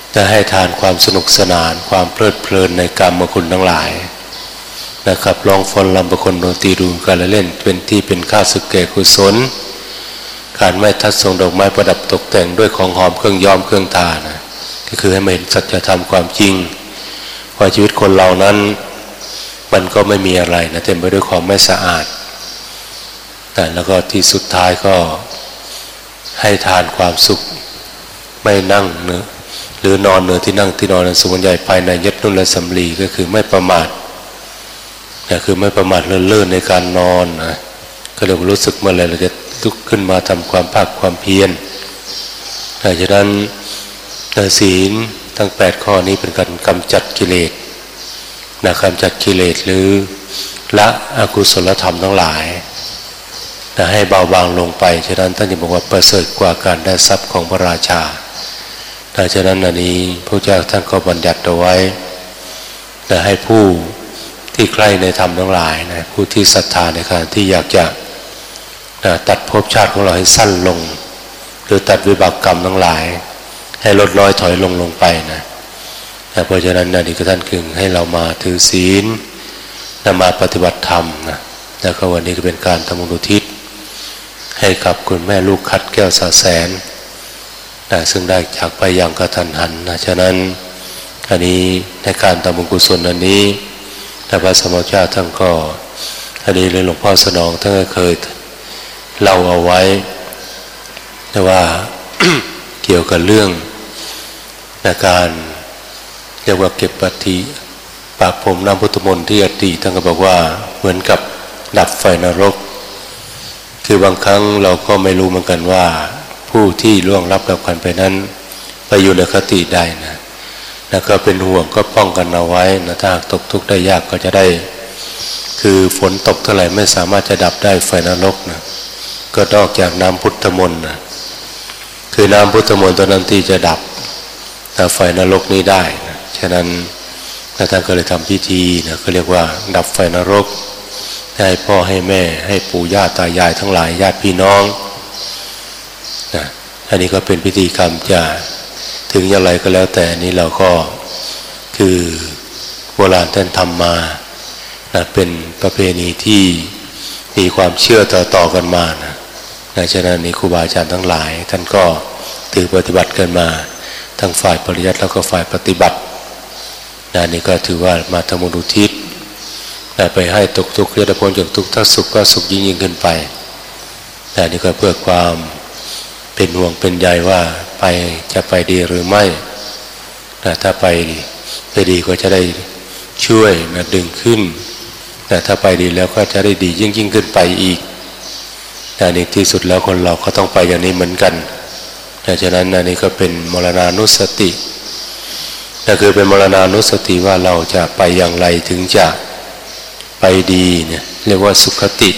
จะให้ทานความสนุกสนานความเพลิดเพลินในกรรมคุณทั้งหลายนะครับร้องฟ้อนรำประคนดนตรีดูการเล่นเป็นที่เป็นข้าศึกแก่กุศลการไม่ทัดทรงดอกไม้ประดับตกแต่งด้วยของหอมเครื่องย้อมเครื่องทานะก็คือให้มาเห็นสัจธรรมความจริงว่าชีวิตคนเรานั้นมันก็ไม่มีอะไรนะเต็มไปด้วยความไม่สะอาดแต่แล้วก็ที่สุดท้ายก็ให้ทานความสุขไม่นั่งเนื้อหรือนอนเนื้อที่นั่งที่นอนนั้นส่วนใหญ่ภายในยัดนุ่นและสำลีก็คือไม่ประมาทนะคือไม่ประมาทเลื่อนในการนอนนะก็เลยรู้สึกเมื่อไรเราจะลุกขึ้นมาทำความภาคความเพียรดังนั้นศีลทั้ง8ข้อนี้เป็นการกำจัดกิเลสนะกำจัดกิเลสหรือละอกุศลธรรมทั้งหลายนะให้เบาบางลงไปฉะนั้นท่านจึงบอกว่าประเสริฐกว่าการได้ทรัพย์ของพระราชาดังนั้นอันนี้พระเจ้าท่านก็บัญญัติเอาไว้นะให้ผู้ที่ใกล้ในธรรมทั้งหลายนะผู้ที่ศรัทธาในการที่อยากจะตัดภพชาติของเราให้สั้นลงหรือตัดวิบากกรรมทั้งหลายให้ลดน้อยถอยลงไปนะเพราะฉะนั้นนี่ก็ท่านคือให้เรามาถือศีลมาปฏิบัติธรรมนะแล้วก็วันนี้ก็เป็นการทำบุญอุทิศให้กับคุณแม่ลูกคัดแก้วสาแสนนะซึ่งได้จากไปอย่างกระทันหันนะฉะนั้นอันนี้ในการทำบุญกุศลอันนี้พระสมเด็จเจ้าท่านก็อันนี้เลยหลวงพ่อสนองท่านก็เคยเล่าเอาไว้แต่ว่า เกี่ยวกับเรื่องในการเรียกว่าเก็บปฏิปากผมน้ำพุทธมนต์ที่อดีตท่านก็บอกว่าเหมือนกับดับไฟนรกคือบางครั้งเราก็ไม่รู้เหมือนกันว่าผู้ที่ล่วงลับกับกันไปนั้นไปอยู่ในคติใดนะแล้วก็เป็นห่วงก็ป้องกันเอาไว้นะถ้าตกทุกข์ได้ยากก็จะได้คือฝนตกเท่าไหร่ไม่สามารถจะดับได้ไฟนรกนะก็นอกจากน้ำพุทธมนต์นะคือน้ำพุทธมนต์ตัวนั้นที่จะดับไฟนรกนี้ได้นะฉะนั้นท่านก็เลยทำพิธีนะเขาเรียกว่าดับไฟนรกให้พ่อให้แม่ให้ปู่ย่าตายายทั้งหลายญาติพี่น้องนะอันนี้ก็เป็นพิธีกรรมจะถึงอย่างไรก็แล้วแต่นี้เราก็คือโบราณท่านทำมานะเป็นประเพณีที่มีความเชื่อต่อกันมานะฉะนั้นนี้ครูบาอาจารย์ทั้งหลายท่านก็ถือปฏิบัติกันมาทั้งฝ่ายปริยัติแล้วก็ฝ่ายปฏิบัตินี่ก็ถือว่ามาทำบุญอุทิศไปให้ตกทุกข์จะพ้นจากทุกข์ถ้าสุขก็สุขยิ่งขึ้นไปนี่ก็เพื่อความเป็นห่วงเป็นใยว่าไปจะไปดีหรือไม่ถ้าไปดีก็จะได้ช่วยดึงขึ้นถ้าไปดีแล้วก็จะได้ดียิ่งขึ้นไปอีกนี่ที่สุดแล้วคนเราก็ต้องไปอย่างนี้เหมือนกันฉะนั้นอันนี้ก็เป็นมรณานุสตินั่นคือเป็นมรณานุสติว่าเราจะไปอย่างไรถึงจะไปดีเนี่ยเรียกว่าสุขติ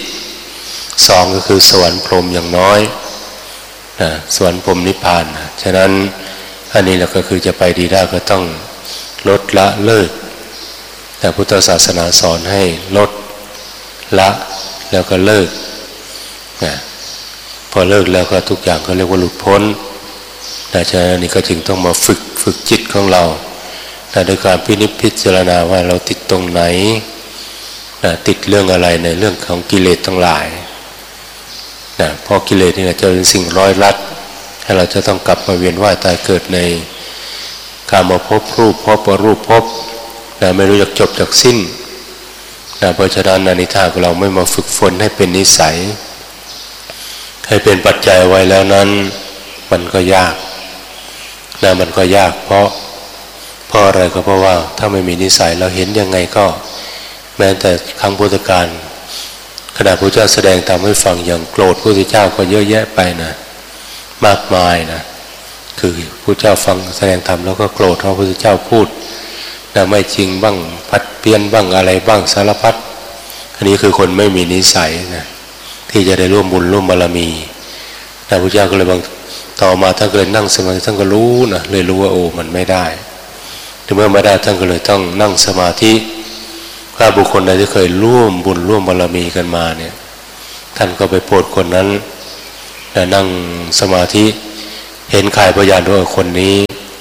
2ก็คือสวรรค์พรหมอย่างน้อยสวรรค์พรหมนิพพานฉะนั้นอันนี้เราก็คือจะไปดีได้ก็ต้องลดละเลิกแต่พุทธศาสนาสอนให้ลดละแล้วก็เลิกพอเลิกแล้วก็ทุกอย่างก็เรียกว่าหลุดพ้นฉะนั้นนี่ก็จึงต้องมาฝึกจิตของเราโดยการพิจารณาว่าเราติดตรงไหนติดเรื่องอะไรในเรื่องของกิเลสทั้งหลายเพราะกิเลสนี่จะเป็นสิ่งร้อยลัดให้เราจะต้องกลับมาเวียนว่ายตายเกิดในกามภพรูปภพอรูปภพไม่รู้จักจบจากสิ้นเพราะฉะนั้นอนิจจาเราไม่มาฝึกฝนให้เป็นนิสัยให้เป็นปัจจัยไว้แล้วนั้นมันก็ยากมันก็ยากเพราะอะไรก็เพราะว่าถ้าไม่มีนิสัยเราเห็นยังไงก็แม้แต่ครั้งพุทธกาลขณะพระเจ้าแสดงธรรมให้ฟังอย่างโกรธพระพุทธเจ้าก็เยอะแยะไปนะมากมายนะคือพระเจ้าฟังแสดงธรรมแล้วก็โกรธเพราะพระพุทธเจ้าพูดไม่จริงบ้างพัดเพี้ยนบ้างอะไรบ้างสารพัดอันนี้คือคนไม่มีนิสัยนะที่จะได้ร่วมบุญร่วมบารมีพระพุทธเจ้าก็เลยบางต่อมาท่านก็เลยนั่งสมาธิท่านก็รู้นะเลยรู้ว่าโอ้มันไม่ได้ถึงเมื่อไม่ได้ท่านก็เลยต้องนั่งสมาธิถ้าบุคคลใดที่เคยร่วมบุญร่วมบารมีกันมาเนี่ยท่านก็ไปโปรดคนนั้นนั่งสมาธิเห็นข่ายพยานว่าคนนี้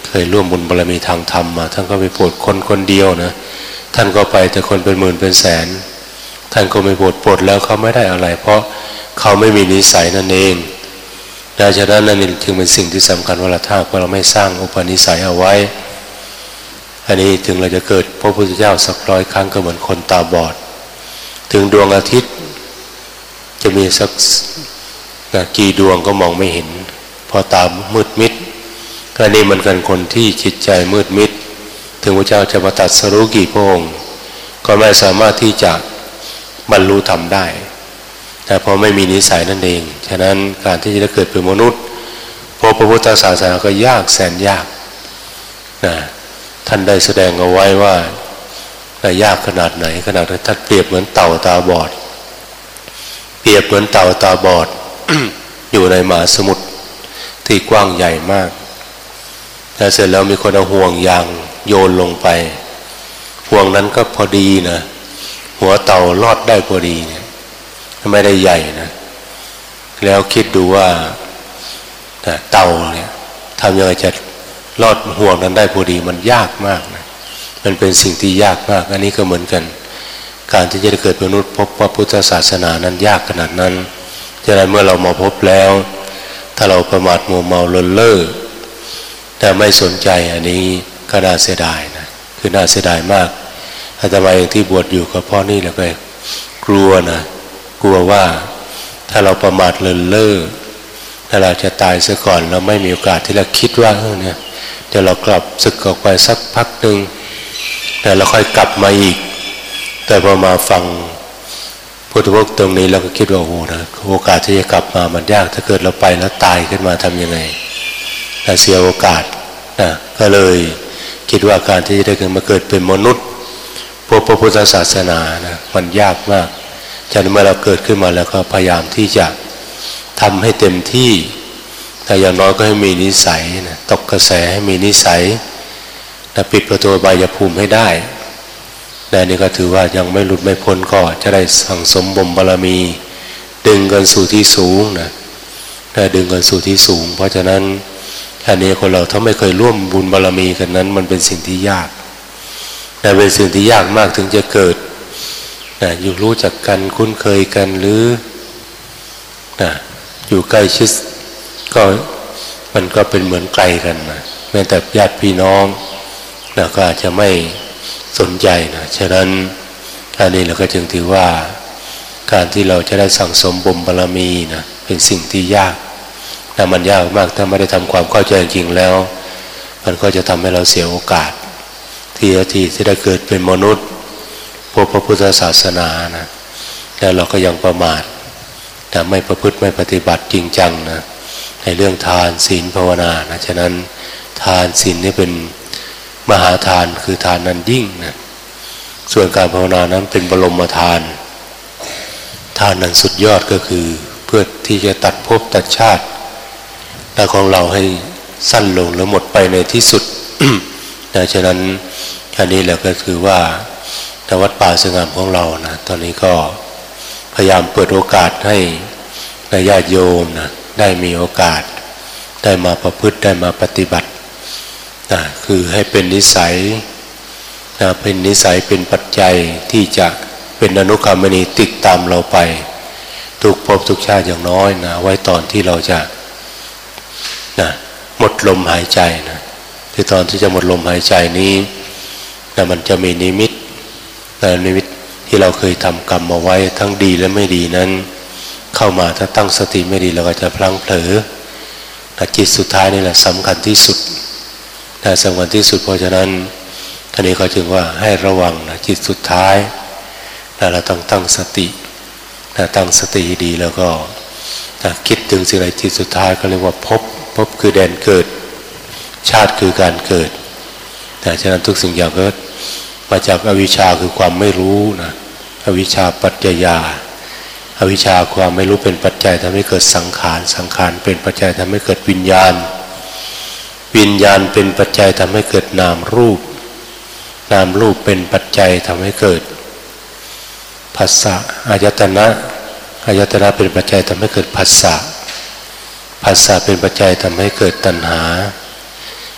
เคยร่วมบุญบารมีทางธรรมมาท่านก็ไปโปรดคนคนเดียวนะท่านก็ไปแต่คนเป็นหมื่นเป็นแสนท่านก็ไม่โปรดแล้วเขาไม่ได้อะไรเพราะเขาไม่มีนิสัยนั่นเองดังนั้นนั่นจึงเป็นสิ่งที่สำคัญว่าถ้าเราไม่สร้างอุปนิสัยเอาไว้อันนี้ถึงเราจะเกิดพระพุทธเจ้าสัก100 ครั้งก็เหมือนคนตาบอดถึงดวงอาทิตย์จะมีสักกี่ดวงก็มองไม่เห็นพอตามืดมิดอันนี้มันกันคนที่จิตใจมืดมิดถึงพระเจ้าจะมาตรัสรู้กี่พระองค์ก็ไม่สามารถที่จะบรรลุธรรมได้แต่พอไม่มีนิสัยนั่นเองฉะนั้นการที่จะได้เกิดเป็นมนุษย์พระพุทธศาสนาก็ยากแสนยากนะท่านได้แสดงเอาไว้ว่ายากขนาดไหนขนาดท่านเปรียบเหมือนเต่าตาบอดเปรียบเหมือนเต่าตาบอด อยู่ในมหาสมุทรที่กว้างใหญ่มากแต่เสร็จแล้วมีคนเอาห่วงยางโยนลงไปห่วงนั้นก็พอดีนะหัวเต่าลอดได้พอดีเนี่ยไม่ได้ใหญ่นะแล้วคิดดูว่าเต่าเนี่ยทำยังไงจะลอดห่วงนั้นได้พอดีมันยากมากนะมันเป็นสิ่งที่ยากมากอันนี้ก็เหมือนกันการที่จะได้เกิดเป็นมนุษย์พบพระพุทธศาสนานั้นยากขนาดนั้นฉะนั้นเมื่อเรามาพบแล้วถ้าเราประมาทมัวเมาเลินเล่อแต่ไม่สนใจอันนี้ก็น่าเสียดายนะคือน่าเสียดายมากอาตมาเองที่บวชอยู่ก็เพราะนี่แหละก็กลัวนะกลัวว่าถ้าเราประมาทเลินเล่อถ้าเราจะตายซะก่อนเราไม่มีโอกาสที่เราคิดว่าเนี่ยเดี๋ยวเรากลับศึกออกไปสักพักหนึ่งแต่เราค่อยกลับมาอีกแต่พอมาฟังพุทธวจนะตรงนี้เราก็คิดว่าโอ้โหนะโอกาสที่จะกลับมามันยากถ้าเกิดเราไปแล้วตายขึ้นมาทำยังไงเสียโอกาสนะก็เลยคิดว่าการที่จะได้มาเกิดเป็นมนุษย์พระพุทธศาสนานะมันยากมากฉะนั้นเมื่อเราเกิดขึ้นมาแล้วก็พยายามที่จะทำให้เต็มที่แต่อย่างน้อยก็ให้มีนิสัยนะตกกระแสให้มีนิสัยนะปิดประตูอบายภูมิให้ได้แต่นี่ก็ถือว่ายังไม่หลุดไม่พ้นก็จะได้สั่งสมบ่มบารมีดึงกันสู่ที่สูงนะดึงกันสู่ที่สูงเพราะฉะนั้นอันนี้คนเราถ้าไม่เคยร่วมบุญบารมีกันนั้นมันเป็นสิ่งที่ยากแต่เป็นสิ่งที่ยากมากถึงจะเกิดนะอยู่รู้จักกันคุ้นเคยกันหรือนะอยู่ใกล้ชิดก็มันก็เป็นเหมือนไกลกันนะแม้แต่ญาติพี่น้องนะก็อาจจะไม่สนใจนะฉะนั้นอันนี้เราก็จึงถือว่าการที่เราจะได้สั่งสมบ่มบารมีนะเป็นสิ่งที่ยากนะมันยากมากถ้าไม่ได้ทำความเข้าใจจริงแล้วมันก็จะทำให้เราเสียโอกาสที่ได้เกิดเป็นมนุษย์พบพระพุทธศาสนานะแล้วเราก็ยังประมาทแต่ไม่ประพฤติไม่ปฏิบัติจริงจังนะในเรื่องทานศีลภาวนานะฉะนั้นทานศีลนี่เป็นมหาทานคือทานนั้นยิ่งนะส่วนการภาวนานั้นเป็นบรมทานทานนั้นสุดยอดก็คือเพื่อที่จะตัดภพตัดชาติและของเราให้สั้นลงและหมดไปในที่สุด ดังฉะนั้นอันนี้แหละก็คือว่าวัดป่าสง่ามของเรานะตอนนี้ก็พยายามเปิดโอกาสให้ญาติโยมนะได้มีโอกาสได้มาประพฤติได้มาปฏิบัตินะคือให้เป็นนิสัยนะเป็นนิสัยเป็นปัจจัยที่จะเป็นอนุกรรมณีติดตามเราไปทุกภพทุกชาติอย่างน้อยนะไว้ตอนที่เราจะนะหมดลมหายใจนะคือตอนที่จะหมดลมหายใจนี้นะมันจะมีนิมิตนะนิมิตที่เราเคยทำกรรมมาไว้ทั้งดีและไม่ดีนั้นเข้ามาถ้าตั้งสติไม่ดีเราก็จะพลั้งเผลอนะจิตสุดท้ายนี่แหละสำคัญที่สุดนะสำคัญที่สุดเพราะฉะนั้นอันนี้ก็จึงว่าให้ระวังนะจิตสุดท้ายนะเราต้องตั้งสตินะตั้งสติดีแล้วก็นะคิดถึงสิ่งใดจิตสุดท้ายก็เรียกว่าภพคือแดนเกิดชาติคือการเกิดนะฉะนั้นทุกสิ่งอย่างก็มาจากอวิชชาคือความไม่รู้นะอวิชชาปัจจยาอวิชชาความไม่รู้เป็นปัจจัยทำให้เกิดสังขารสังขารเป็นปัจจัยทำให้เกิดวิญญาณวิญญาณเป็นปัจจัยทำให้เกิดนามรูปนามรูปเป็นปัจจัยทำให้เกิดผัสสะอายตนะอายตนะเป็นปัจจัยทำให้เกิดผัสสะผัสสะเป็นปัจจัยทำให้เกิดตัณหา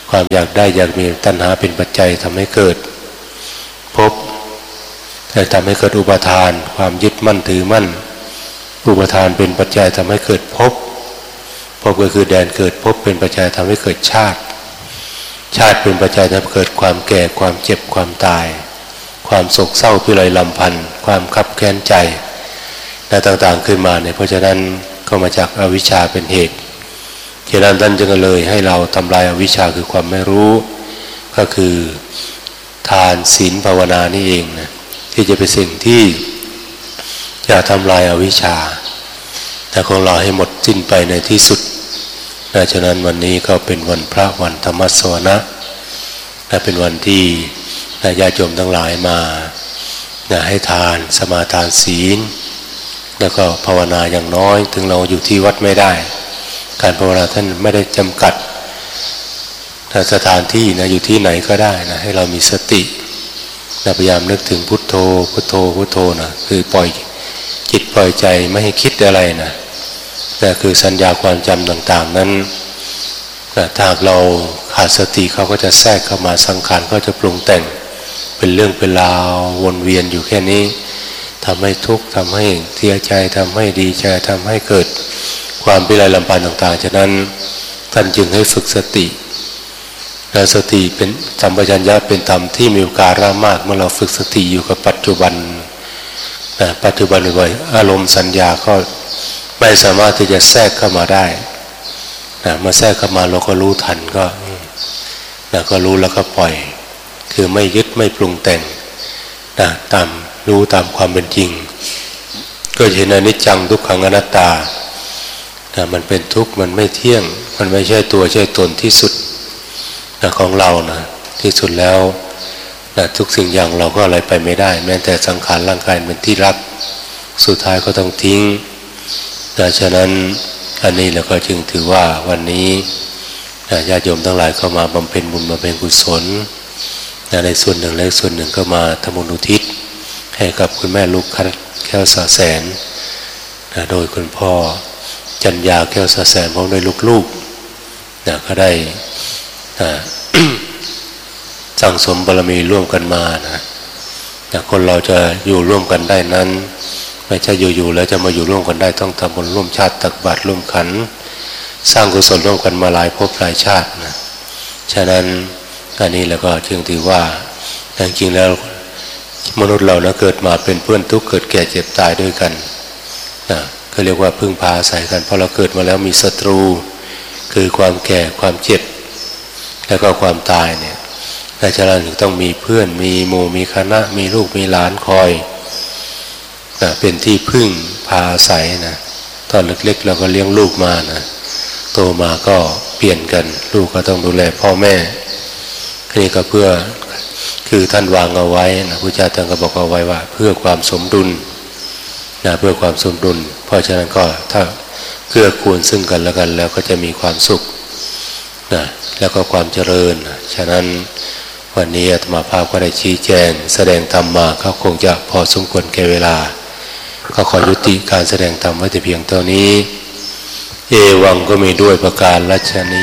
ความอยากได้อยากมีตัณหาเป็นปัจจัยทำให้เกิดภพแต่ทำให้เกิดอุปาทานความยึดมั่นถือมั่นอุปาทานเป็นปัจจัยทำให้เกิดภพก็คือแดนเกิดภพเป็นปัจจัยทำให้เกิดชาติเป็นปัจจัยทำให้เกิดความแก่ความเจ็บความตายความโศกเศร้าพิไรลำพันธ์ความคับแค้นใจและต่างๆขึ้นมาเนี่ยเพราะฉะนั้นก็มาจากอวิชชาเป็นเหตุฉะนั้นท่านจึงเลยให้เราทำลายอวิชชาคือความไม่รู้ก็คือทานศีลภาวนานี่เองนะที่จะเป็นสิ่งที่จะทำลายอวิชชาแต่ของเราให้หมดสิ้นไปในที่สุดดังนั้นวันนี้ก็เป็นวันพระวันธรรมสวนะและเป็นวันที่ญาติโยมทั้งหลายมาให้ทานสมาทานศีลแล้วก็ภาวนาอย่างน้อยถึงเราอยู่ที่วัดไม่ได้การภาวนาท่านไม่ได้จำกัดสถานที่นะอยู่ที่ไหนก็ได้นะให้เรามีสติพยายามนึกถึงพุทโธพุทโธพุทโธนะคือปล่อยจิตปล่อยใจไม่ให้คิดอะไรนะนั่นคือสัญญาความจำต่างๆนั้นถ้าเราขาดสติเขาก็จะแทรกเข้ามาสังขารก็จะปรุงแต่งเป็นเรื่องเป็นราววนเวียนอยู่แค่นี้ทำให้ทุกข์ทำให้เสียใจทำให้ดีใจทำให้เกิดความพิไรลำพันธ์ต่างๆฉะนั้นท่านจึงให้ฝึกสติและสติเป็นสัมปชัญญะเป็นธรรมที่มีโอกาสมากเมื่อเราฝึกสติอยู่กับปัจจุบันบ่อยๆอารมณ์สัญญาก็ไม่สามารถที่จะแทรกเข้ามาได้มาแทรกเข้ามาเราก็รู้ทันก็รู้แล้วก็ปล่อยคือไม่ยึดไม่ปรุงแต่งตามรู้ตามความเป็นจริงก็เห็นอนิจจังทุกขังอนัตตามันเป็นทุกข์มันไม่เที่ยงมันไม่ใช่ตัวใช่ตนที่สุดของเรานะที่สุดแล้วทุกสิ่งอย่างเราก็อะไรไปไม่ได้แม้แต่สังขารร่างกายเป็นที่รักสุดท้ายก็ต้องทิ้งฉะนั้นอันนี้เราก็จึงถือว่าวันนี้ญาติโยมทั้งหลายเข้ามาบำเพ็ญบุญบำเพ็ญกุศลในส่วนหนึ่งและส่วนหนึ่งก็มาทำบุญอุทิศให้กับคุณแม่ลูกแก้วสาแสนโดยคุณพ่อจันยาแก้วสาแสนพร้อมด้วยลูกๆก็ได้สั่งสมบารมีร่วมกันมาคนเราจะอยู่ร่วมกันได้นั้นไม่ใช่อยู่ๆแล้วจะมาอยู่ร่วมกันได้ต้องทำบุญร่วมชาติตักบาตรร่วมขันสร้างกุศลร่วมกันมาหลายภพหลายชาตินะฉะนั้นอันนี้แล้วก็จึงถือว่าจริงๆแล้วมนุษย์เรานะเกิดมาเป็นเพื่อนทุกข์เกิดแก่เจ็บตายด้วยกันก็เรียกว่าพึ่งพาอาศัยกันเพราะเราเกิดมาแล้วมีศัตรูคือความแก่ความเจ็บแล้วก็ความตายเนี่ยฉะนั้นถึงต้องมีเพื่อนมีหมู่มีคณะมีลูกมีหลานคอยเป็นที่พึ่งพาอาศัยนะตอนเล็กๆเราก็เลี้ยงลูกมานะโตมาก็เปลี่ยนกันลูกก็ต้องดูแลพ่อแม่นี่ก็เพื่อคือท่านวางเอาไว้นะพระเจ้าท่านก็บอกเอาไว้ว่าเพื่อความสมดุลเพื่อความสมดุลเพราะฉะนั้นก็ถ้าเกื้อกูลซึ่งกันและกันแล้วก็จะมีความสุขแล้วก็ความเจริญฉะนั้นวันนี้อาตมาภาพก็ได้ชี้แจงแสดงธรรมมาเขาคงจะพอสมควรแก่เวลาก็ขอยุติการแสดงธรรมไว้แต่เพียงเท่านี้เอวังก็มีด้วยประการฉะนี้